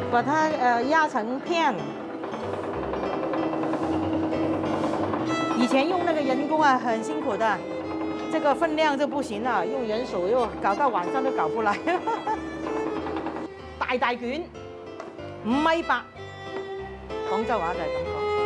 把它压成片。以前用那个人工啊，很辛苦的，这个分量就不行了，用人手又搞到晚上都搞不来。大卷，5米8，廣州話就係咁講。